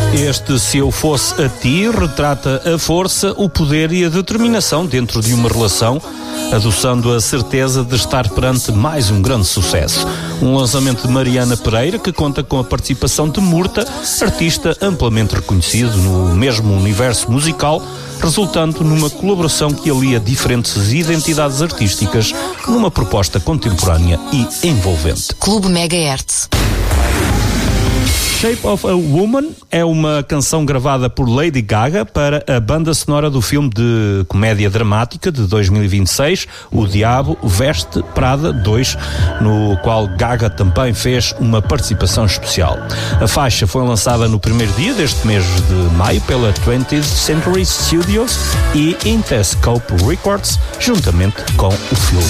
Este Se Eu Fosse a Ti retrata a força, o poder e a determinação dentro de uma relação, adoçando a certeza de estar perante mais um grande sucesso. Um lançamento de Mariana Pereira que conta com a participação de Murta, artista amplamente reconhecido no mesmo universo musical, resultando numa colaboração que alia diferentes identidades artísticas numa proposta contemporânea e envolvente. Clube Megahertz. Shape of a Woman é uma canção gravada por Lady Gaga para a banda sonora do filme de comédia dramática de 2026, O Diabo Veste Prada 2, no qual Gaga também fez uma participação especial. A faixa foi lançada no primeiro dia deste mês de maio pela 20th Century Studios e Interscope Records, juntamente com o filme.